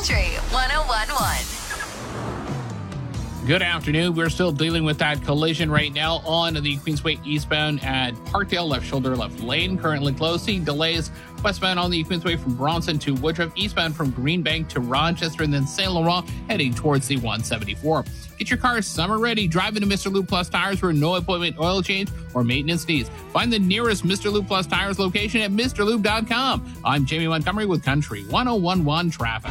Country 101.1. Good afternoon. We're still dealing with that collision right now on the Queensway eastbound at Parkdale, left shoulder, left lane. Currently closed. Seeing delays westbound on the Queensway from Bronson to Woodruff, eastbound from Greenbank to Rochester, and then Saint Laurent heading towards the 174. Get your car summer ready. Drive into Mr. Lube Plus Tires for no appointment oil change or maintenance needs. Find the nearest Mr. Lube Plus Tires location at MrLube.com. I'm Jamie Montgomery with Country 101.1 Traffic.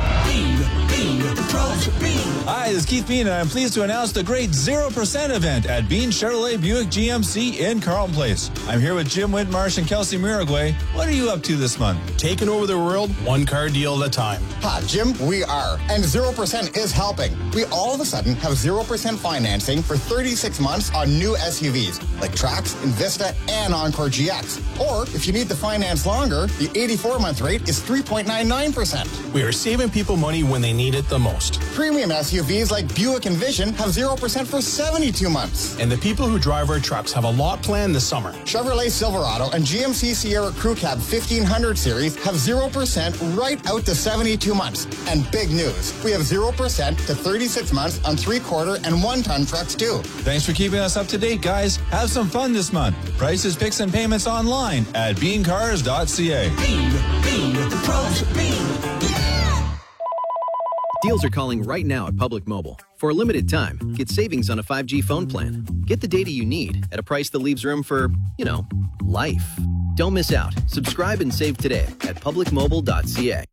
Hi, this is Keith Bean, and I'm pleased to announce the great 0% event at Bean Chevrolet Buick GMC in Carlton Place. I'm here with Jim Whitmarsh and Kelsey Miragway. What are you up to this month? Taking over the world, one car deal at a time. Hi, Jim, we are. And 0% is helping. We all of a sudden have 0% financing for 36 months on new SUVs like Trax, Envista, and Encore GX. Or if you need to finance longer, the 84-month rate is 3.99%. We are saving people money when they need it the most. Premium SUVs like Buick Envision have 0% for 72 months. And the people who drive our trucks have a lot planned this summer. Chevrolet Silverado and GMC Sierra Crew Cab 1500 series have 0% right out to 72 months. And big news, we have 0% to 36 months on 3/4 and 1-ton trucks too. Thanks for keeping us up to date, guys. Have some fun this month. Prices, picks, and payments online at beancars.ca. Bean, the pros, Bean. Deals are calling right now at Public Mobile. For a limited time, get savings on a 5G phone plan. Get the data you need at a price that leaves room for, life. Don't miss out. Subscribe and save today at publicmobile.ca.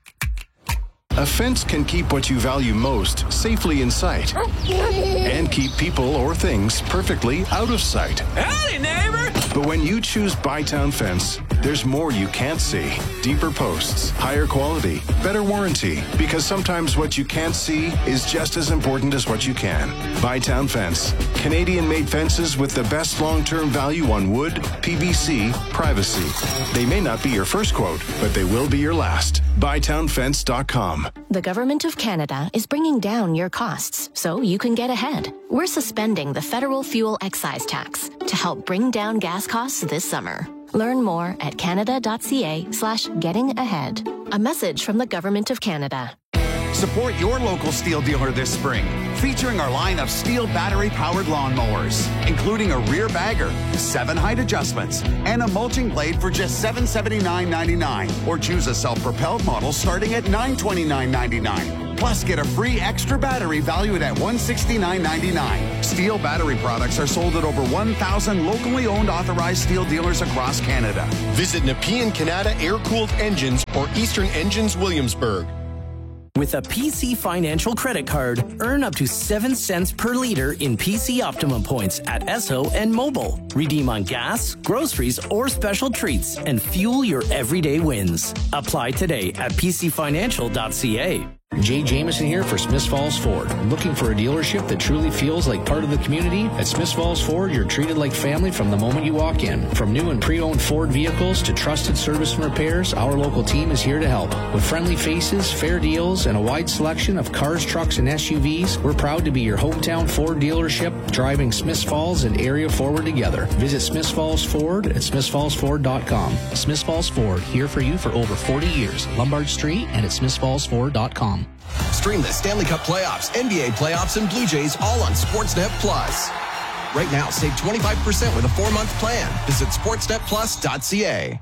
A fence can keep what you value most safely in sight and keep people or things perfectly out of sight. Howdy, neighbor! But when you choose Bytown Fence, there's more you can't see. Deeper posts, higher quality, better warranty. Because sometimes what you can't see is just as important as what you can. Bytown Fence. Canadian-made fences with the best long-term value on wood, PVC, privacy. They may not be your first quote, but they will be your last. BytownFence.com. The Government of Canada is bringing down your costs so you can get ahead. We're suspending the federal fuel excise tax to help bring down gas costs this summer. Learn more at canada.ca/getting-ahead. A message from the Government of Canada. Support your local Steel dealer this spring, featuring our line of Steel battery-powered lawnmowers, including a rear bagger, 7 height adjustments, and a mulching blade for just $779.99. Or choose a self-propelled model starting at $929.99. Plus, get a free extra battery valued at $169.99. Steel battery products are sold at over 1,000 locally owned authorized Steel dealers across Canada. Visit Nepean Canada Air-Cooled Engines or Eastern Engines Williamsburg. With a PC Financial credit card, earn up to 7 cents per liter in PC Optimum points at Esso and Mobile. Redeem on gas, groceries, or special treats and fuel your everyday wins. Apply today at pcfinancial.ca. Jay Jameson here for Smiths Falls Ford. Looking for a dealership that truly feels like part of the community? At Smiths Falls Ford, you're treated like family from the moment you walk in. From new and pre-owned Ford vehicles to trusted service and repairs, our local team is here to help. With friendly faces, fair deals, and a wide selection of cars, trucks, and SUVs, we're proud to be your hometown Ford dealership, driving Smiths Falls and area forward together. Visit Smiths Falls Ford at smithsfallsford.com. Smiths Falls Ford, here for you for over 40 years. Lombard Street and at smithsfallsford.com. Stream the Stanley Cup playoffs, NBA playoffs, and Blue Jays all on Sportsnet Plus. Right now, save 25% with a 4-month plan. Visit sportsnetplus.ca.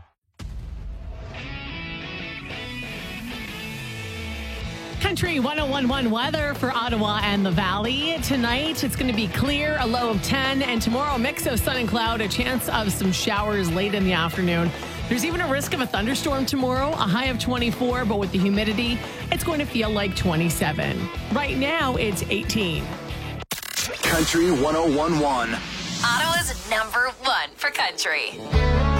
Country 101.1 weather for Ottawa and the Valley. Tonight, it's going to be clear, a low of 10, and tomorrow, a mix of sun and cloud, a chance of some showers late in the afternoon. There's even a risk of a thunderstorm tomorrow, a high of 24, but with the humidity, it's going to feel like 27. Right now, it's 18. Country 101.1. Ottawa's #1 for country.